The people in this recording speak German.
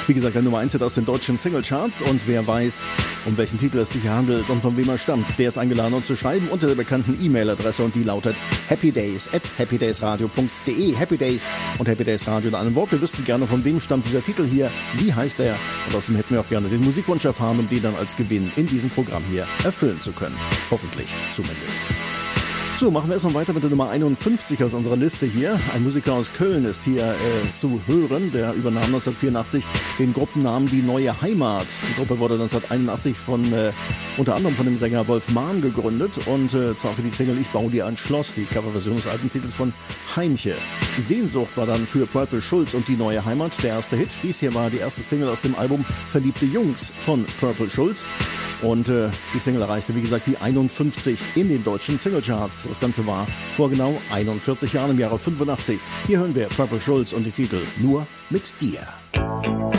Wie gesagt, der Nummer 1 Hit aus den deutschen Singlecharts und wer weiß, um welchen Titel es sich hier handelt und von wem er stammt, der ist eingeladen, uns zu schreiben unter der bekannten E-Mail-Adresse und die lautet happydays@happydaysradio.de. Happy Days und Happy Days Radio in einem Wort. Wir wüssten gerne, von wem stammt dieser Titel hier, wie heißt er und außerdem hätten wir auch gerne den Musikwunsch erfahren, um den dann als Gewinn in diesem Programm hier erfüllen zu können. Hoffentlich zumindest. So, machen wir erstmal weiter mit der Nummer 51 aus unserer Liste hier. Ein Musiker aus Köln ist hier zu hören. Der übernahm 1984 den Gruppennamen Die Neue Heimat. Die Gruppe wurde 1981 unter anderem von dem Sänger Wolf Mahn gegründet und zwar für die Single Ich baue dir ein Schloss, die Coverversion des Albumtitels von Heinche. Sehnsucht war dann für Purple Schulz und Die Neue Heimat der erste Hit. Dies hier war die erste Single aus dem Album Verliebte Jungs von Purple Schulz. Und die Single erreichte, wie gesagt, die 51 in den deutschen Singlecharts. Das Ganze war vor genau 41 Jahren im Jahre 85. Hier hören wir Purple Schulz und die Titel Nur mit dir.